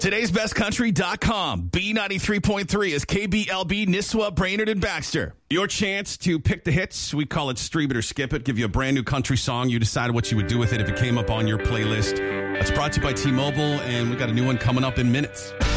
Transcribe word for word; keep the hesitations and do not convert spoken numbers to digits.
Today's best country dot com. B ninety-three point three is K B L B, Nisswa, Brainerd, and Baxter. Your chance to pick the hits. We call it Stream It or Skip It. Give you a brand new country song. You decide what you would do with it if it came up on your playlist. That's brought to you by T-Mobile, and we got a new one coming up in minutes.